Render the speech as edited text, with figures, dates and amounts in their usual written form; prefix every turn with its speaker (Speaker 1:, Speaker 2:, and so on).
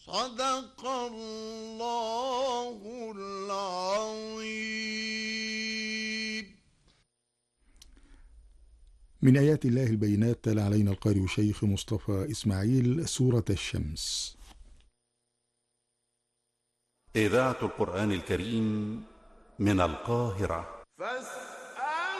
Speaker 1: صدق الله العظيم.
Speaker 2: من آيات الله البينات تلا علينا القارئ الشيخ مصطفى إسماعيل سورة الشمس.
Speaker 3: إذاعة القرآن الكريم من القاهرة.